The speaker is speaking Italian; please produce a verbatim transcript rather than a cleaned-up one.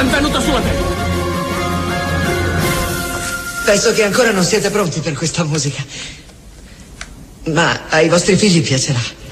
Benvenuto sulla terra. Penso che ancora non siete pronti per questa musica. Ma ai vostri figli piacerà.